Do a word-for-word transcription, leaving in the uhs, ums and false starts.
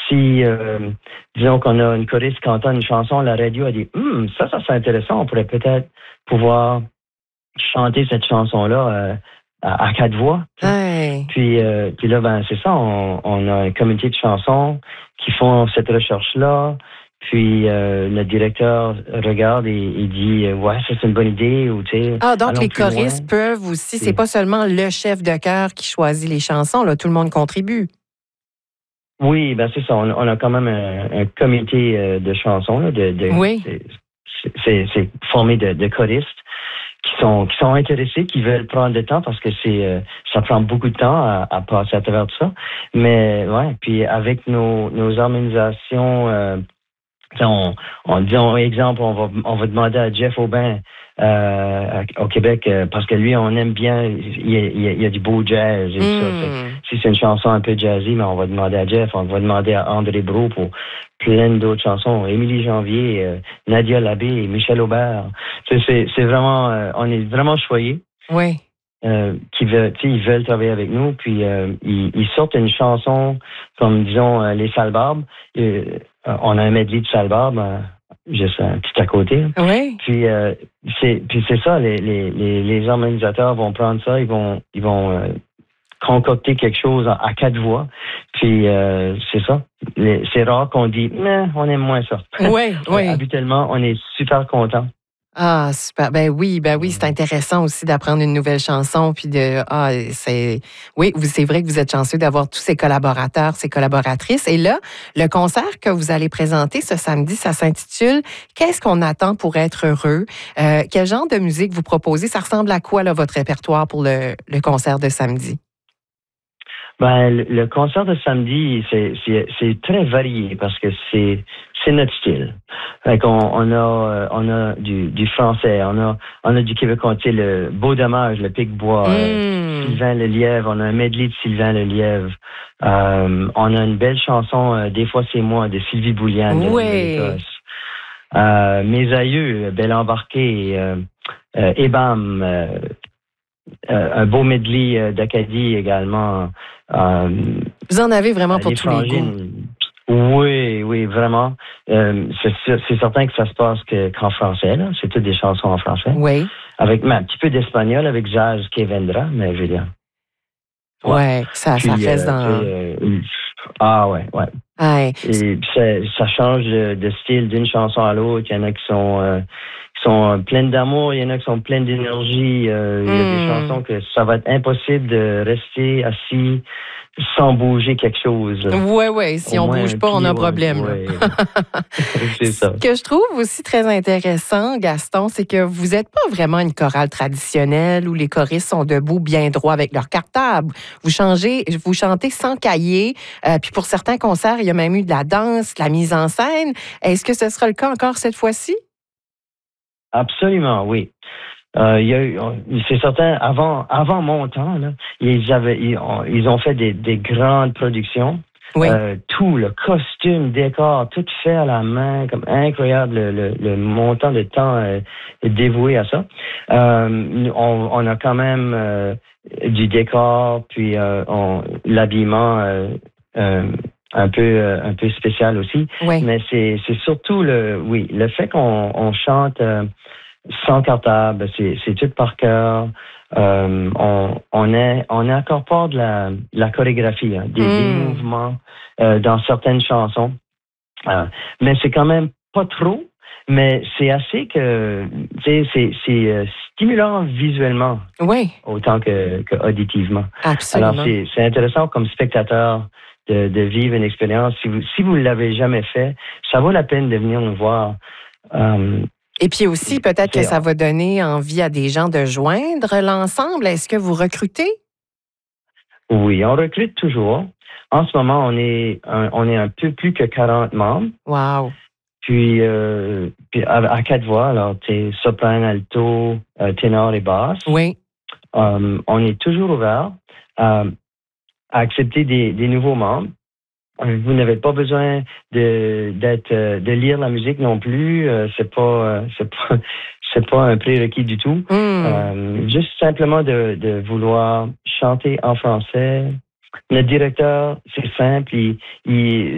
si, euh, disons qu'on a une choriste qui entend une chanson, la radio a dit, hum, ça, ça c'est intéressant, on pourrait peut-être pouvoir chanter cette chanson-là euh, à, à quatre voix. Hey. Puis, euh, puis là, ben, c'est ça, on, on a un comité de chansons qui font cette recherche-là. Puis euh, le directeur regarde et, et dit euh, ouais, ça c'est une bonne idée ou tu sais. Ah, donc allons les plus choristes loin. peuvent aussi, c'est Oui. pas seulement le chef de chœur qui choisit les chansons, là, tout le monde contribue. Oui, ben c'est ça. On, on a quand même un, un comité euh, de chansons là, de, de Oui. c'est, c'est, c'est formé de, de choristes qui sont qui sont intéressés, qui veulent prendre le temps parce que c'est euh, ça prend beaucoup de temps à, à passer à travers tout ça. Mais ouais, puis avec nos nos organisations. Euh, On, on dit, on, exemple, on va, on va demander à Jeff Aubin euh, au Québec, euh, parce que lui, on aime bien, il y a, il y a, il y a du beau jazz et tout ça. Mm. Fait, si c'est une chanson un peu jazzy, mais on va demander à Jeff, on va demander à André Brault pour plein d'autres chansons, Émilie Janvier, euh, Nadia Labbé, Michel Aubert. C'est, c'est, c'est vraiment, euh, on est vraiment choyés. Oui. Euh, qui veulent, tu sais, ils veulent travailler avec nous, puis euh, ils, ils sortent une chanson comme, disons, euh, les Salbarbes. Euh, on a un medley de Salbarbes, euh, juste un petit à côté. Oui. Puis euh, c'est, puis c'est ça, les, les, les, les organisateurs vont prendre ça, ils vont, ils vont euh, concocter quelque chose à, à quatre voix. Puis euh, c'est ça. Les, c'est rare qu'on dit, mais on aime moins ça. Oui, oui. euh, habituellement, on est super content. Ah, super. Ben oui, ben oui, c'est intéressant aussi d'apprendre une nouvelle chanson. Puis de. Ah, c'est. Oui, c'est vrai que vous êtes chanceux d'avoir tous ces collaborateurs, ces collaboratrices. Et là, le concert que vous allez présenter ce samedi, ça s'intitule Qu'est-ce qu'on attend pour être heureux? Euh, quel genre de musique vous proposez? Ça ressemble à quoi, là, votre répertoire pour le, le concert de samedi? Ben, le, le concert de samedi, c'est, c'est, c'est très varié parce que c'est, c'est notre style. Fait qu'on, on a, on a du, du français, on a, on a du québécois, tu sais, le Beau Dommage, le Pic-Bois, Mm. euh, Sylvain Lelièvre, on a un medley de Sylvain Lelièvre. Euh, on a une belle chanson, euh, Des fois c'est moi, de Sylvie Boulian de Oui. l'Écosse. Euh, Mes aïeux, Belle Embarquée, euh, euh, Ebam, euh, euh, un beau medley euh, d'Acadie également. Euh, Vous en avez vraiment pour tous les goûts. Oui, oui, vraiment. Euh, c'est, c'est certain que ça se passe que, qu'en français, là. C'est toutes des chansons en français. Oui. Avec mais un petit peu d'espagnol, avec Jazz Kevendra, mais je veux dire. Ouais, ouais ça, Puis, ça reste euh, dans. euh, ah ouais, ouais. Ouais. Et ça, ça change de, de style d'une chanson à l'autre. Il y en a qui sont euh, qui sont pleines d'amour, il y en a qui sont pleines d'énergie. Euh, il y a Mm. des chansons que ça va être impossible de rester assis sans bouger quelque chose. Oui, oui. Si Au on ne moins bouge un pas, on pied a un ou un- problème. ouais. Là. C'est ça. Ce que je trouve aussi très intéressant, Gaston, c'est que vous n'êtes pas vraiment une chorale traditionnelle où les choristes sont debout bien droit avec leur cartable. Vous changez, vous chantez sans cahier. Euh, puis pour certains concerts, il y a même eu de la danse, de la mise en scène. Est-ce que ce sera le cas encore cette fois-ci? Absolument, oui. Euh, il y a eu, c'est certain, avant, avant mon temps, là, ils avaient, ils ont, ils ont fait des, des grandes productions. Oui. Euh, tout, le costume, décor, tout fait à la main, comme incroyable le, le, le montant de temps euh, dévoué à ça. Euh, on, on a quand même euh, du décor, puis euh, on, l'habillement euh, euh, un peu euh, un peu spécial aussi. Oui. Mais c'est, c'est surtout le, oui, le fait qu'on on chante euh, sans cartable, c'est, c'est tout par cœur. Euh, on, on est, on incorpore de la, de la chorégraphie, hein, des, Mm. des mouvements euh, dans certaines chansons. Euh, mais c'est quand même pas trop, mais c'est assez que, tu sais, c'est, c'est euh, stimulant visuellement Oui. autant que, que auditivement. Absolument. Alors c'est, c'est intéressant comme spectateur de, de vivre une expérience. Si vous, si vous ne l'avez jamais fait, ça vaut la peine de venir nous voir. Euh, Et puis aussi, peut-être que ça va donner envie à des gens de joindre l'ensemble. Est-ce que vous recrutez? Oui, on recrute toujours. En ce moment, on est un, on est un peu plus que quarante membres. Wow. Puis, euh, puis à, à quatre voix, alors tu soprano, alto, euh, ténor et basse. Oui. Um, on est toujours ouvert à, à accepter des, des nouveaux membres. Vous n'avez pas besoin de d'être de lire la musique non plus. Euh, c'est pas c'est pas c'est pas un prérequis du tout. Mm. Euh, juste simplement de, de vouloir chanter en français. Notre directeur, c'est simple, il, il